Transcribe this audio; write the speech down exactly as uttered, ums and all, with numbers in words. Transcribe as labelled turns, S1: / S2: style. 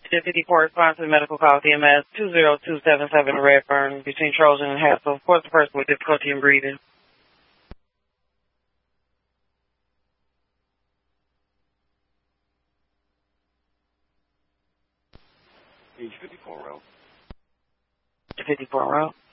S1: The fifty-four response to the medical call C M S two zero two seven seven Redfern between Trojan and Hassel. Of course, the person with difficulty in breathing.
S2: Page fifty-four row.
S1: The fifty-four row.